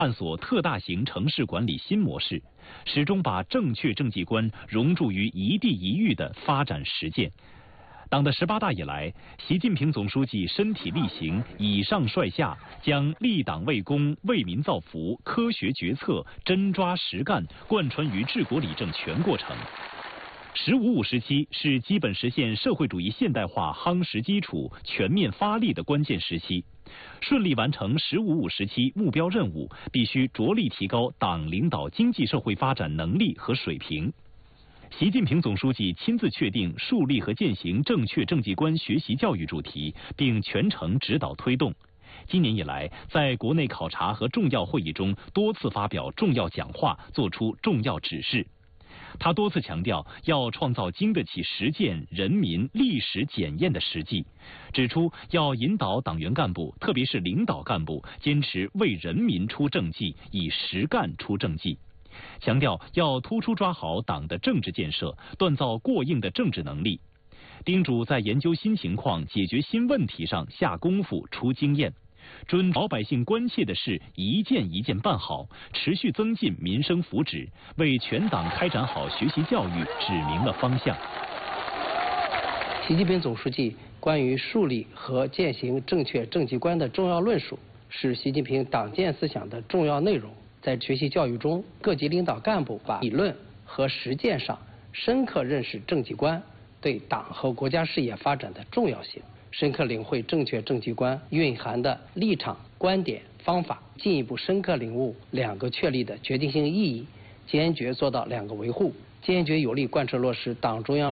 探索特大型城市管理新模式，始终把正确政绩观融入于一地一域的发展实践。党的18大以来，习近平总书记身体力行，以上率下，将立党为公、为民造福、科学决策、真抓实干贯穿于治国理政全过程。“15+5”时期是基本实现社会主义现代化夯实基础、全面发力的关键时期。顺利完成“15+5”时期目标任务，必须着力提高党领导经济社会发展能力和水平。习近平总书记亲自确定树立和践行正确政绩观学习教育主题，并全程指导推动。今年以来，在国内考察和重要会议中多次发表重要讲话，作出重要指示。他多次强调要创造经得起实践、人民、历史检验的实际，指出要引导党员干部，特别是领导干部，坚持为人民出政绩，以实干出政绩。强调要突出抓好党的政治建设，锻造过硬的政治能力，叮嘱在研究新情况、解决新问题上下功夫、出经验，准老百姓关切的事一件一件办好，持续增进民生福祉，为全党开展好学习教育指明了方向。 习近平总书记关于树立和践行正确政绩观的重要论述，是习近平党建思想的重要内容。在学习教育中，各级领导干部把理论和实践上深刻认识政绩观对党和国家事业发展的重要性，深刻领会正确政绩观蕴含的立场、观点、方法，进一步深刻领悟2个确立的决定性意义，坚决做到2个维护，坚决有力贯彻落实党中央